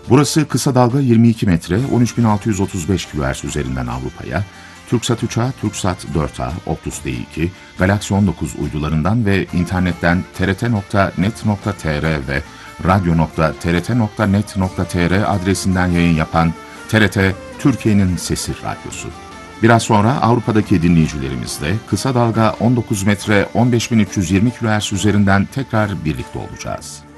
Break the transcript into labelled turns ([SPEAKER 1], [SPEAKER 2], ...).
[SPEAKER 1] Burası kısa dalga 22 metre 13.635 kHz üzerinden Avrupa'ya, Türksat uçağı Türksat 4A, Optus D2, Galaxy 19 uydularından ve internetten trt.net.tr ve radyo.trt.net.tr adresinden yayın yapan TRT, Türkiye'nin Sesi Radyosu. Biraz sonra Avrupa'daki dinleyicilerimizle kısa dalga 19 metre 15.320 kHz üzerinden tekrar birlikte olacağız.